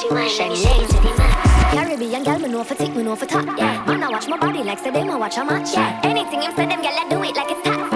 Caribbean girl, me know for tick, me know for top. Yeah, man, I watch my body like say them, I watch a match. Yeah, anything him say them, girl, I do it like it's tax.